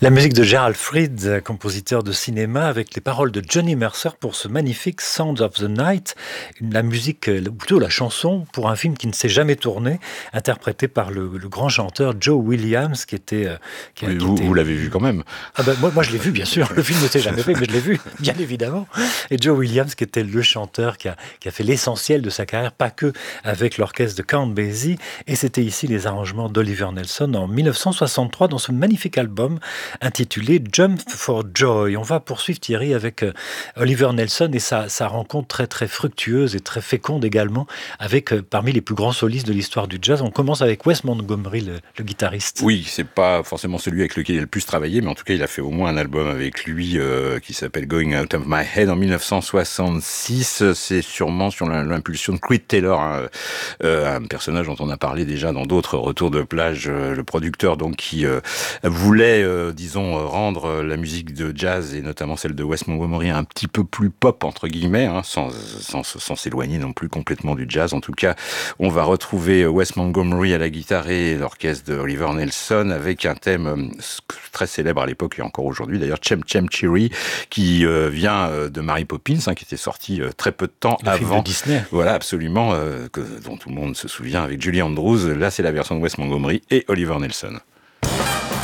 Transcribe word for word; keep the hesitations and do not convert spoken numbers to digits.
La musique de Gerald Fried, compositeur de cinéma, avec les paroles de Johnny Mercer pour ce magnifique Sounds of the Night, la musique, ou plutôt la chanson, pour un film qui ne s'est jamais tourné, interprété par le, le grand chanteur Joe Williams, qui était... euh, qui a- Oui, qui vous, était- vous l'avez vu quand même. Ah ben, moi, moi, je l'ai vu, bien sûr. Le film ne s'est jamais fait, mais je l'ai vu, bien évidemment. Et Joe Williams, qui était le chanteur qui a, qui a fait l'essentiel de sa carrière, pas que avec l'orchestre de Count Basie. Et c'était ici les arrangements d'Oliver Nelson en mille neuf cent soixante-trois dans ce magnifique album intitulé Jump for Joy. On va poursuivre, Thierry, avec euh, Oliver Nelson et sa, sa rencontre très très fructueuse et très féconde également avec euh, parmi les plus grands solistes de l'histoire du jazz. On commence avec Wes Montgomery, le, le guitariste. Oui, c'est pas forcément celui avec lequel il a le plus travaillé, mais en tout cas, il a fait au moins un album avec lui euh, qui s'appelle Going Out of My Head en mille neuf cent soixante-six. C'est sûrement sur l'impulsion de Creed Taylor, hein, euh, un personnage dont on a parlé déjà dans d'autres retours de plage, euh, le producteur donc qui euh, voulait, euh, disons, rendre la musique de jazz et notamment celle de Wes Montgomery un petit peu plus pop entre guillemets, hein, sans, sans, sans s'éloigner non plus complètement du jazz. En tout cas, on va retrouver Wes Montgomery à la guitare et l'orchestre de Oliver Nelson avec un thème euh, très célèbre à l'époque et encore aujourd'hui d'ailleurs, Chem Chem Cherry, qui euh, vient euh, de Mary Poppins, hein, qui était sorti euh, très peu de temps Le film avant. de Disney. Voilà, absolument, euh, que, dont tout le monde se souvient avec Julie Andrews. Là, c'est la version de Wes Montgomery et Oliver Nelson.